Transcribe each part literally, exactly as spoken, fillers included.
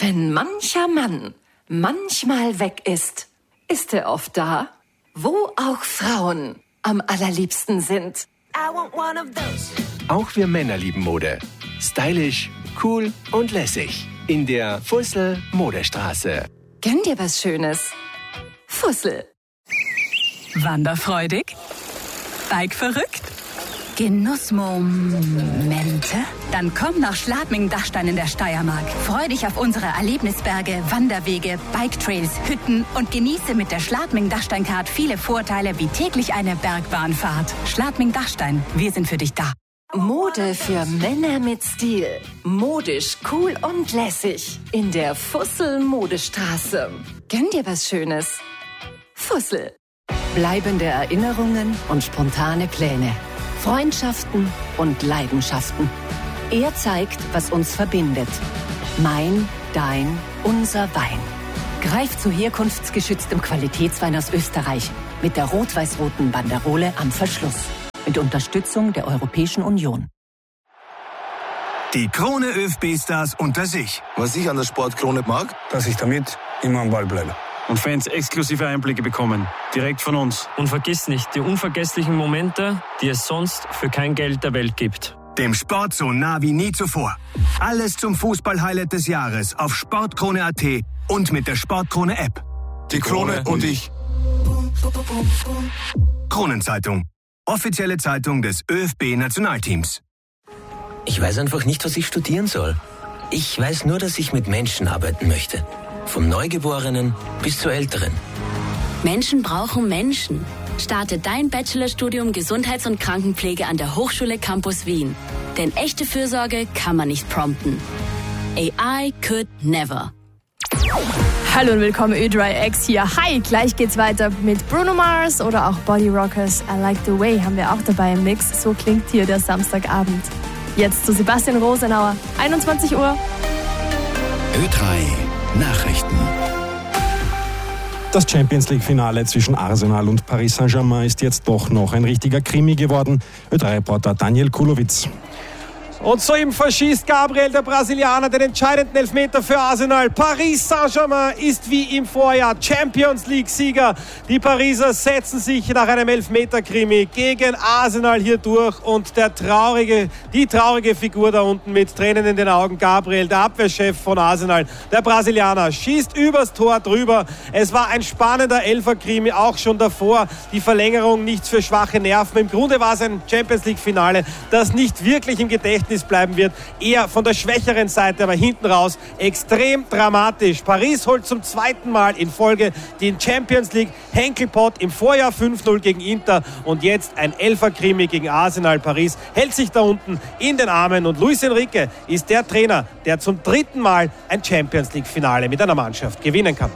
Wenn mancher Mann manchmal weg ist, ist er oft da, wo auch Frauen am allerliebsten sind. Auch wir Männer lieben Mode. Stylisch, cool und lässig. In der Fussel Modestraße. Gönn dir was Schönes. Fussel. Wanderfreudig? Bike-verrückt? Genussmomente? Dann komm nach Schladming-Dachstein in der Steiermark. Freu dich auf unsere Erlebnisberge, Wanderwege, Bike-Trails, Hütten und genieße mit der Schladming-Dachstein-Card viele Vorteile wie täglich eine Bergbahnfahrt. Schladming-Dachstein, wir sind für dich da. Mode für Männer mit Stil. Modisch, cool und lässig. In der Fussel Modestraße. Gönn dir was Schönes. Fussel. Bleibende Erinnerungen und spontane Pläne. Freundschaften und Leidenschaften. Er zeigt, was uns verbindet. Mein, dein, unser Wein. Greif zu herkunftsgeschütztem Qualitätswein aus Österreich mit der rot-weiß-roten Banderole am Verschluss. Mit Unterstützung der Europäischen Union. Die Krone ÖFB-Stars unter sich. Was ich an der Sportkrone mag, dass ich damit immer am Ball bleibe. Und Fans exklusive Einblicke bekommen, direkt von uns. Und vergiss nicht, die unvergesslichen Momente, die es sonst für kein Geld der Welt gibt. Dem Sport so nah wie nie zuvor. Alles zum Fußball-Highlight des Jahres auf sportkrone punkt at und mit der Sportkrone-App. Die Krone und ich. Kronenzeitung. Offizielle Zeitung des ÖFB-Nationalteams. Ich weiß einfach nicht, was ich studieren soll. Ich weiß nur, dass ich mit Menschen arbeiten möchte. Vom Neugeborenen bis zur Älteren. Menschen brauchen Menschen. Starte dein Bachelorstudium Gesundheits- und Krankenpflege an der Hochschule Campus Wien. Denn echte Fürsorge kann man nicht prompten. A I could never. Hallo und willkommen, Ö drei X hier. Hi, gleich geht's weiter mit Bruno Mars oder auch Body Rockers. I Like the Way haben wir auch dabei im Mix. So klingt hier der Samstagabend. Jetzt zu Sebastian Rosenauer, einundzwanzig Uhr. Ö drei Nachrichten. Das Champions-League-Finale zwischen Arsenal und Paris Saint-Germain ist jetzt doch noch ein richtiger Krimi geworden. Ö drei Reporter Daniel Kulowitz. Und soeben verschießt Gabriel, der Brasilianer, den entscheidenden Elfmeter für Arsenal. Paris Saint-Germain ist wie im Vorjahr Champions League-Sieger. Die Pariser setzen sich nach einem Elfmeter-Krimi gegen Arsenal hier durch. Und der traurige, die traurige Figur da unten mit Tränen in den Augen, Gabriel, der Abwehrchef von Arsenal, der Brasilianer, schießt übers Tor drüber. Es war ein spannender Elfer-Krimi, auch schon davor. Die Verlängerung, nichts für schwache Nerven. Im Grunde war es ein Champions League-Finale, das nicht wirklich im Gedächtnis bleiben wird, eher von der schwächeren Seite, aber hinten raus extrem dramatisch. Paris holt zum zweiten Mal in Folge den Champions League Henkelpott, im Vorjahr fünf null gegen Inter und jetzt ein Elfer-Krimi gegen Arsenal. Paris hält sich da unten in den Armen und Luis Enrique ist der Trainer, der zum dritten Mal ein Champions League Finale mit einer Mannschaft gewinnen kann.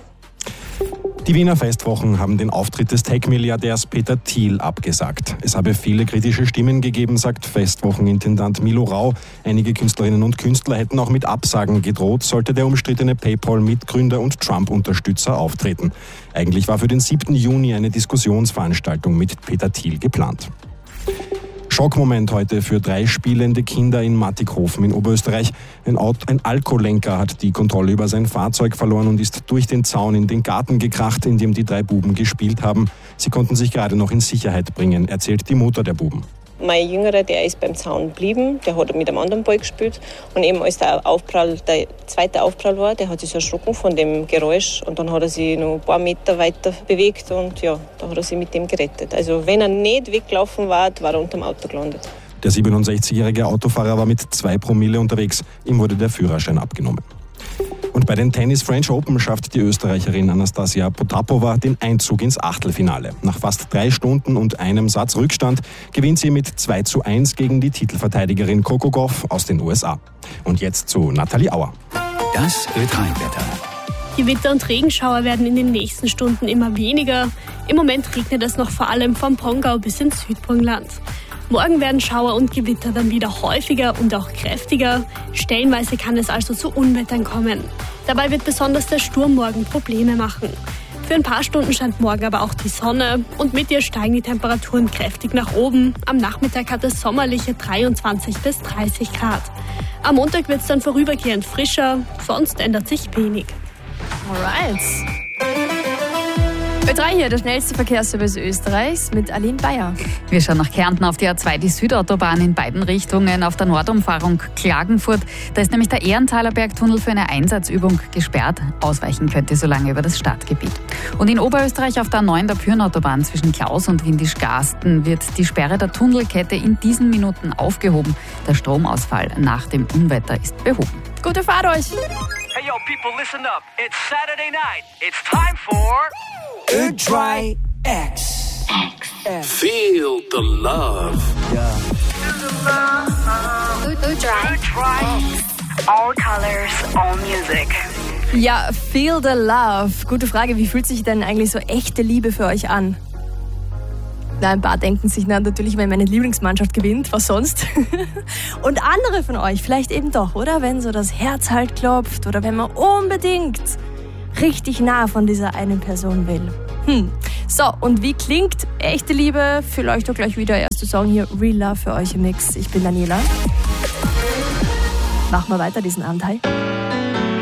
Die Wiener Festwochen haben den Auftritt des Tech-Milliardärs Peter Thiel abgesagt. Es habe viele kritische Stimmen gegeben, sagt Festwochenintendant Milo Rau. Einige Künstlerinnen und Künstler hätten auch mit Absagen gedroht, sollte der umstrittene PayPal-Mitgründer und Trump-Unterstützer auftreten. Eigentlich war für den siebten Juni eine Diskussionsveranstaltung mit Peter Thiel geplant. Schockmoment heute für drei spielende Kinder in Mattighofen in Oberösterreich. Ein, Auto, ein Alkoholenker hat die Kontrolle über sein Fahrzeug verloren und ist durch den Zaun in den Garten gekracht, in dem die drei Buben gespielt haben. Sie konnten sich gerade noch in Sicherheit bringen, erzählt die Mutter der Buben. Mein Jüngerer, der ist beim Zaun geblieben, der hat mit einem anderen Ball gespielt und eben als der Aufprall, der zweite Aufprall war, der hat sich so erschrocken von dem Geräusch und dann hat er sich noch ein paar Meter weiter bewegt und ja, da hat er sich mit dem gerettet. Also wenn er nicht weggelaufen war, war er unter dem Auto gelandet. Der siebenundsechzigjährige Autofahrer war mit zwei Promille unterwegs, ihm wurde der Führerschein abgenommen. Und bei den Tennis French Open schafft die Österreicherin Anastasia Potapova den Einzug ins Achtelfinale. Nach fast drei Stunden und einem Satz Rückstand gewinnt sie mit zwei zu eins gegen die Titelverteidigerin Coco Gauff aus den U S A. Und jetzt zu Nathalie Auer. Das Ö drei Wetter. Gewitter und Regenschauer werden in den nächsten Stunden immer weniger. Im Moment regnet es noch vor allem vom Pongau bis ins Südburgenland. Morgen werden Schauer und Gewitter dann wieder häufiger und auch kräftiger. Stellenweise kann es also zu Unwettern kommen. Dabei wird besonders der Sturm morgen Probleme machen. Für ein paar Stunden scheint morgen aber auch die Sonne und mit ihr steigen die Temperaturen kräftig nach oben. Am Nachmittag hat es sommerliche dreiundzwanzig bis dreißig Grad. Am Montag wird es dann vorübergehend frischer, sonst ändert sich wenig. Alright. Ö drei hier, der schnellste Verkehrsservice Österreichs mit Aline Bayer. Wir schauen nach Kärnten auf die A zwei, die Südautobahn in beiden Richtungen. Auf der Nordumfahrung Klagenfurt, da ist nämlich der Ehrenthaler Bergtunnel für eine Einsatzübung gesperrt. Ausweichen könnt ihr so lange über das Stadtgebiet. Und in Oberösterreich auf der A neun, der Pyrnautobahn zwischen Klaus und Windisch-Garsten, wird die Sperre der Tunnelkette in diesen Minuten aufgehoben. Der Stromausfall nach dem Unwetter ist behoben. Gute Fahrt euch! Hey yo, people, listen up. It's Saturday night. It's time for Ö drei X. Feel the love. Yeah. Ö drei X. All colors, all music. Ja, feel the love. Gute Frage, wie fühlt sich denn eigentlich so echte Liebe für euch an? Na, ein paar denken sich na, natürlich, wenn meine Lieblingsmannschaft gewinnt, was sonst? Und andere von euch vielleicht eben doch, oder? Wenn so das Herz halt klopft oder wenn man unbedingt richtig nah von dieser einen Person will. Hm. So, und wie klingt echte Liebe? Vielleicht doch gleich wieder erste Song hier, Real Love für euch im Mix. Ich bin Daniela. Machen wir weiter diesen Abend, hi.